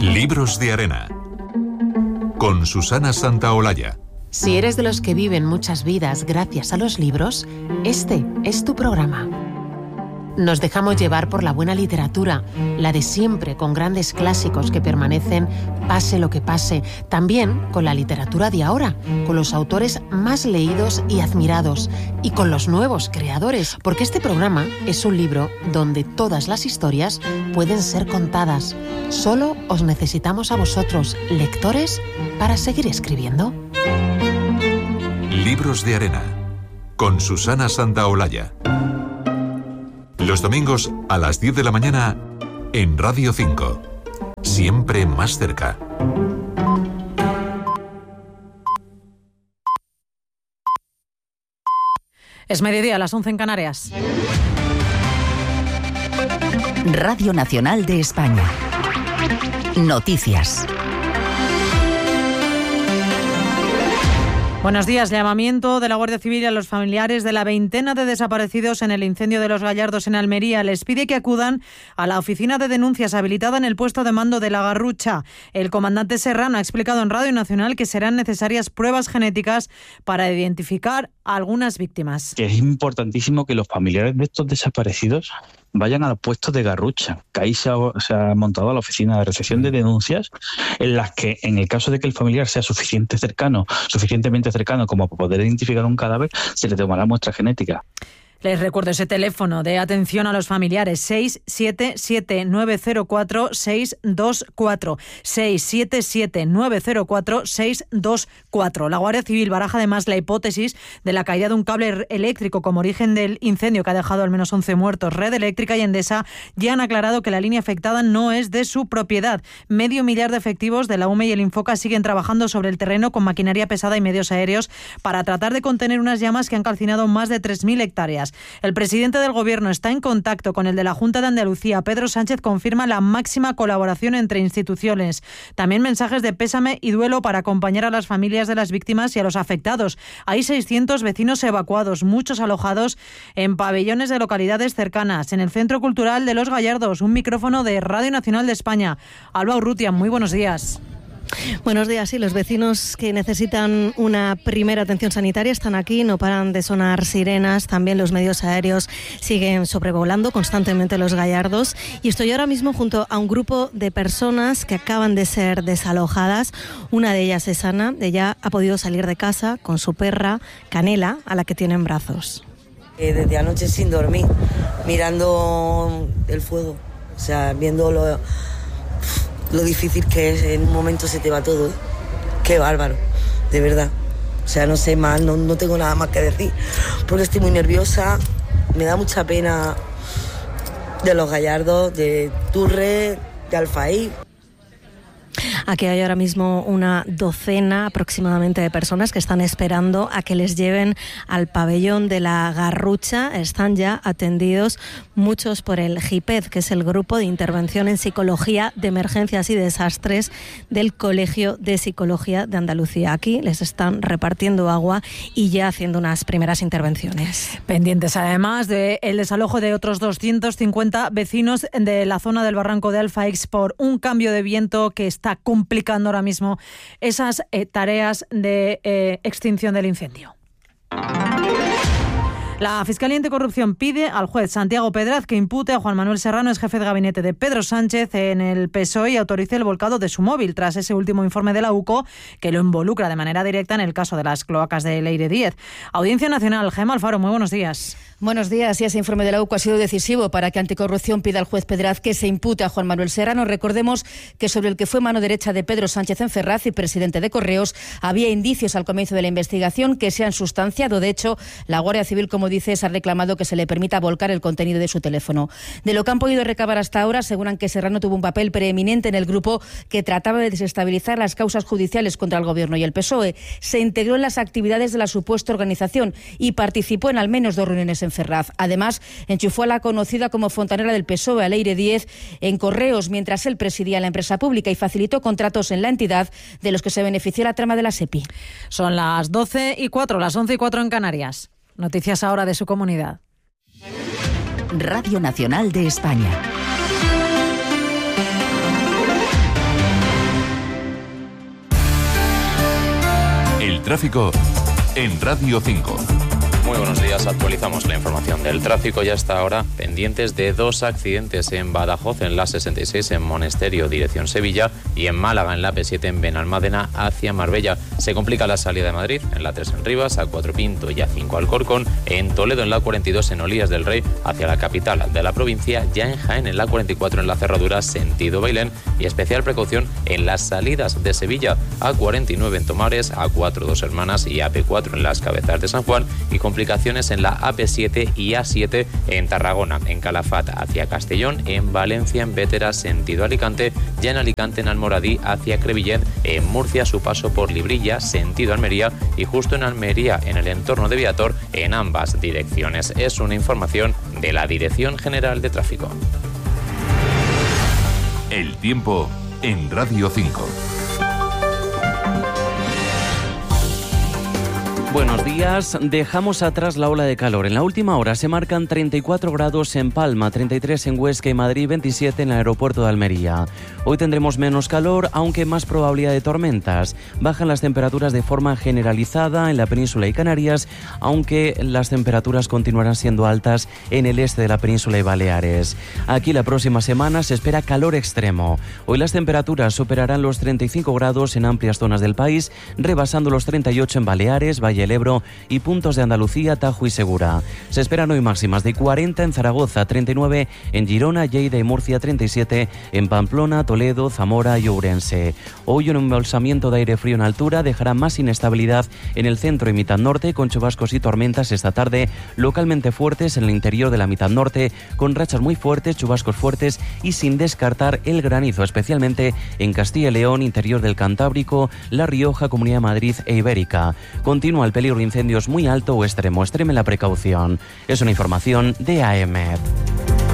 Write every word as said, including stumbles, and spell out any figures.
Libros de arena, con Susana Santaolalla. Si eres de los que viven muchas vidas gracias a los libros, este es tu programa. Nos dejamos llevar por la buena literatura, la de siempre, con grandes clásicos que permanecen pase lo que pase. También con la literatura de ahora, con los autores más leídos y admirados, y con los nuevos creadores, porque este programa es un libro donde todas las historias pueden ser contadas. Solo os necesitamos a vosotros, lectores, para seguir escribiendo. Libros de arena, con Susana Santaolalla. Los domingos a las diez de la mañana en Radio cinco. Siempre más cerca. Es mediodía, a las once en Canarias. Radio Nacional de España. Noticias. Buenos días. Llamamiento de la Guardia Civil a los familiares de la veintena de desaparecidos en el incendio de Los Gallardos en Almería. Les pide que acudan a la oficina de denuncias habilitada en el puesto de mando de La Garrucha. El comandante Serrano ha explicado en Radio Nacional que serán necesarias pruebas genéticas para identificar a algunas víctimas. Que es importantísimo que los familiares de estos desaparecidos vayan al puesto de Garrucha, que ahí se ha, se ha montado la oficina de recepción de denuncias, en las que, en el caso de que el familiar sea suficiente cercano, suficientemente cercano como para poder identificar un cadáver, se le tomará muestra genética. Les recuerdo ese teléfono de atención a los familiares: seis siete siete nueve cero cuatro seis dos cuatro, seis siete siete nueve cero cuatro seis dos cuatro. La Guardia Civil baraja además la hipótesis de la caída de un cable eléctrico como origen del incendio que ha dejado al menos once muertos. Red Eléctrica y Endesa ya han aclarado que la línea afectada no es de su propiedad. Medio millar de efectivos de la U M E y el Infoca siguen trabajando sobre el terreno con maquinaria pesada y medios aéreos para tratar de contener unas llamas que han calcinado más de tres mil hectáreas. El presidente del Gobierno está en contacto con el de la Junta de Andalucía. Pedro Sánchez confirma la máxima colaboración entre instituciones. También mensajes de pésame y duelo para acompañar a las familias de las víctimas y a los afectados. Hay seiscientos vecinos evacuados, muchos alojados en pabellones de localidades cercanas. En el Centro Cultural de Los Gallardos, un micrófono de Radio Nacional de España. Alba Urrutia, muy buenos días. Buenos días. Sí, los vecinos que necesitan una primera atención sanitaria están aquí, no paran de sonar sirenas, también los medios aéreos siguen sobrevolando constantemente Los Gallardos, y estoy ahora mismo junto a un grupo de personas que acaban de ser desalojadas. Una de ellas es Ana, ella ha podido salir de casa con su perra Canela, a la que tiene en brazos. Eh, desde anoche sin dormir, mirando el fuego, o sea, viendo lo... lo difícil que es, en un momento se te va todo, ¿eh? Qué bárbaro, de verdad. O sea, no sé más, no, no tengo nada más que decir, porque estoy muy nerviosa, me da mucha pena de Los Gallardos, de Turre, de Alfaí. Aquí hay ahora mismo una docena aproximadamente de personas que están esperando a que les lleven al pabellón de La Garrucha. Están ya atendidos muchos por el GIPED, que es el Grupo de Intervención en Psicología de Emergencias y Desastres del Colegio de Psicología de Andalucía. Aquí les están repartiendo agua y ya haciendo unas primeras intervenciones. Pendientes además del desalojo de otros doscientos cincuenta vecinos de la zona del barranco de Alfaix por un cambio de viento que está complicando ahora mismo esas eh, tareas de eh, extinción del incendio. La Fiscalía Anticorrupción pide al juez Santiago Pedraz que impute a Juan Manuel Serrano, ex jefe de gabinete de Pedro Sánchez, en el P S O E, y autorice el volcado de su móvil tras ese último informe de la U C O que lo involucra de manera directa en el caso de las cloacas de Leire Díez. Audiencia Nacional, Gemma Alfaro, muy buenos días. Buenos días. Y ese informe de la U C O ha sido decisivo para que Anticorrupción pida al juez Pedraz que se impute a Juan Manuel Serrano. Recordemos que sobre el que fue mano derecha de Pedro Sánchez en Ferraz y presidente de Correos había indicios al comienzo de la investigación que se han sustanciado. De hecho, la Guardia Civil, como dices, ha reclamado que se le permita volcar el contenido de su teléfono. De lo que han podido recabar hasta ahora, aseguran que Serrano tuvo un papel preeminente en el grupo que trataba de desestabilizar las causas judiciales contra el Gobierno y el P S O E. Se integró en las actividades de la supuesta organización y participó en al menos dos reuniones en Ferraz. Además, enchufó a la conocida como fontanera del P S O E, a Leire Díez, en Correos, mientras él presidía la empresa pública, y facilitó contratos en la entidad de los que se benefició la trama de la SEPI. Son las doce y cuatro, las once y cuatro en Canarias. Noticias ahora de su comunidad. Radio Nacional de España. tráfico en Radio cinco. Muy buenos días, actualizamos la información del tráfico ya hasta ahora, pendientes de dos accidentes en Badajoz, en la sesenta y seis en Monesterio, dirección Sevilla, y en Málaga, en la P siete en Benalmádena, hacia Marbella. Se complica la salida de Madrid, en la tres en Rivas, A cuatro Pinto y A cinco Alcorcón, en Toledo, en la cuarenta y dos en Olías del Rey, hacia la capital de la provincia, ya en Jaén, en la cuarenta y cuatro en la Cerradura, sentido Bailén, y especial precaución en las salidas de Sevilla, A cuarenta y nueve en Tomares, A cuatro Dos Hermanas y A P cuatro en las Cabezas de San Juan, y complicaciones en la A P siete y A siete en Tarragona, en Calafat hacia Castellón, en Valencia, en Bétera, sentido Alicante, ya en Alicante, en Almoradí hacia Crevillent, en Murcia su paso por Librilla, sentido Almería, y justo en Almería, en el entorno de Viator, en ambas direcciones. Es una información de la Dirección General de Tráfico. El tiempo en Radio cinco. Buenos días. Dejamos atrás la ola de calor. En la última hora se marcan treinta y cuatro grados en Palma, treinta y tres en Huesca y Madrid, veintisiete en el aeropuerto de Almería. Hoy tendremos menos calor, aunque más probabilidad de tormentas. Bajan las temperaturas de forma generalizada en la península y Canarias, aunque las temperaturas continuarán siendo altas en el este de la península y Baleares. Aquí la próxima semana se espera calor extremo. Hoy las temperaturas superarán los treinta y cinco grados en amplias zonas del país, rebasando los treinta y ocho en Baleares, Valle el Ebro y puntos de Andalucía, Tajo y Segura. Se esperan hoy máximas de cuarenta en Zaragoza, treinta y nueve en Girona, Lleida y Murcia, treinta y siete en Pamplona, Toledo, Zamora y Ourense. Hoy un embolsamiento de aire frío en altura dejará más inestabilidad en el centro y mitad norte, con chubascos y tormentas esta tarde, localmente fuertes en el interior de la mitad norte, con rachas muy fuertes, chubascos fuertes y sin descartar el granizo, especialmente en Castilla y León, interior del Cantábrico, La Rioja, Comunidad de Madrid e Ibérica. Continúa el peligro de incendios muy alto o extremo. Extreme la precaución. Es una información de A E M E D.